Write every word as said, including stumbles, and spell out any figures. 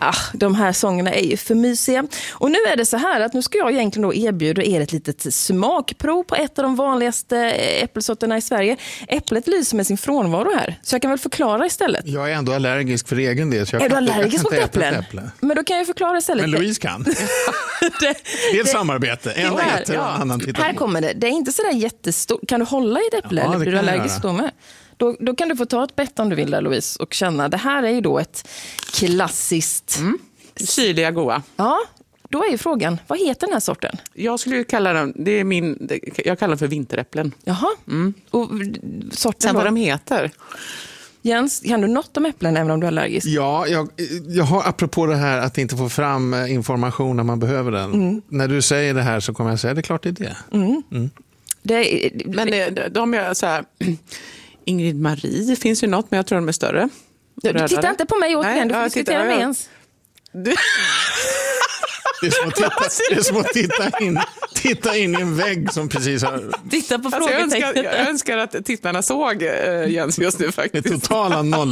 Ah, de här sångerna är ju för mysiga. Och nu är det så här att nu ska jag egentligen då erbjuda er ett litet smakprov på ett av de vanligaste äppelsorterna i Sverige. Äpplet lyser med sin frånvaro här, så jag kan väl förklara istället. Jag är ändå allergisk för egen del. Så jag är kan du allergisk mot äpplen? äpple. Men då kan jag förklara istället. Men Louise kan. det, det är ett samarbete. En här, äter och ja. annan tittar Här på. kommer det. Det är inte sådär jättestort. Kan du hålla i ett äpple? Ja, eller det blir du kan jag allergisk göra. då med? Då, då kan du få ta ett bett om du vill där, Louise, och känna. Det här är ju då ett klassiskt... Mm. Syrliga goa. Ja, då är ju frågan, vad heter den här sorten? Jag skulle ju kalla den, det är min, det, jag kallar den för vinteräpplen. Jaha, mm. och sorten Sen då? vad de heter. Jens, kan du något om äpplen även om du är allergisk? Ja, jag, jag har apropå det här att inte få fram information när man behöver den. Mm. När du säger det här så kommer jag säga, det är klart det är det. Mm. Mm. det är, Men det, de är så här, Ingrid Marie finns ju något, men jag tror de är större. Du tittar inte på mig återigen, du får Nej, diskutera tittar, med jag, Jens. Du... Det är som att titta, det är som att titta, in, titta in i en vägg som precis har... Titta på Alltså jag, önskar, frågetecknet. jag önskar att tittarna såg uh, Jens just nu faktiskt. Det totala noll.